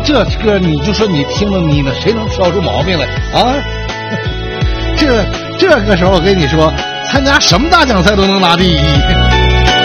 这歌你就说你听了你呢，谁能挑出毛病来啊？这个时候我跟你说，参加什么大奖赛都能拿第一。